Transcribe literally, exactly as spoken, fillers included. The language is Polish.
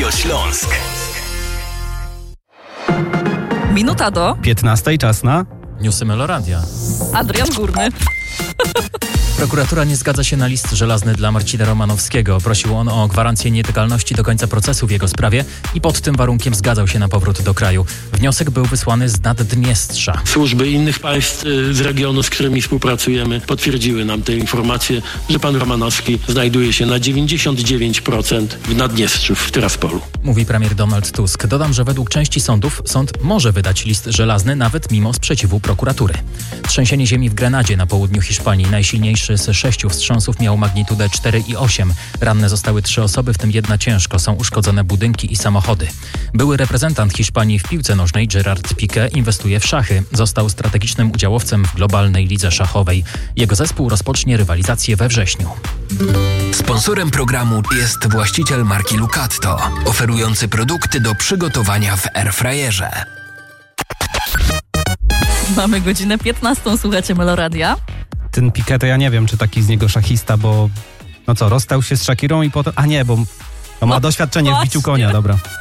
Radio Śląsk. Minuta do piętnastej, czas na Newsy Meloradia. Adrian Górny. Prokuratura nie zgadza się na list żelazny dla Marcina Romanowskiego. Prosił on o gwarancję nietykalności do końca procesu w jego sprawie i pod tym warunkiem zgadzał się na powrót do kraju. Wniosek był wysłany z Naddniestrza. Służby innych państw z regionu, z którymi współpracujemy, potwierdziły nam te informacje, że pan Romanowski znajduje się na dziewięćdziesiąt dziewięć procent w Naddniestrzu, w Tyraspolu. Mówi premier Donald Tusk. Dodam, że według części sądów sąd może wydać list żelazny nawet mimo sprzeciwu prokuratury. Trzęsienie ziemi w Grenadzie na południu Hiszpanii. Najsilniejszy z sześciu wstrząsów miał magnitudę cztery i osiem. Ranne zostały trzy osoby, w tym jedna ciężko. Są uszkodzone budynki i samochody. Były reprezentant Hiszpanii w piłce nożnej Gerard Piqué inwestuje w szachy. Został strategicznym udziałowcem w globalnej lidze szachowej. Jego zespół rozpocznie rywalizację we wrześniu. Sponsorem programu jest właściciel marki Lucatto, oferujący produkty do przygotowania w airfryerze. Mamy godzinę piętnastą, słuchacie Meloradia. ten Piqué, to ja nie wiem, czy taki z niego szachista, bo no co, rozstał się z Shakirą i potem... A nie, bo no ma No, doświadczenie właśnie. w biciu konia, dobra.